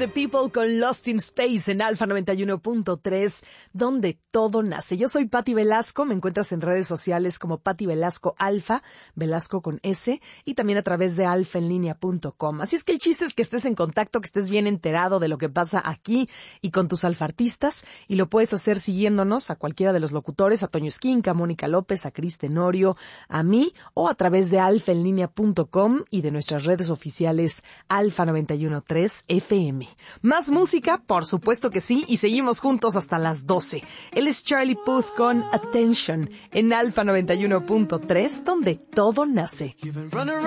the People con Lost in Space en Alfa 91.3, donde todo nace. Yo soy Patti Velasco, me encuentras en redes sociales como Patti Velasco Alfa, Velasco con S, y también a través de alfaenlinea.com. Así es que el chiste es que estés en contacto, que estés bien enterado de lo que pasa aquí y con tus alfartistas, y lo puedes hacer siguiéndonos a cualquiera de los locutores, a Toño Esquinca, a Mónica López, a Cris Tenorio, a mí, o a través de alfaenlinea.com y de nuestras redes oficiales Alfa 91.3 FM. Más música, por supuesto que sí, y seguimos juntos hasta las 12. Él es Charlie Puth con Attention en Alfa 91.3, donde todo nace.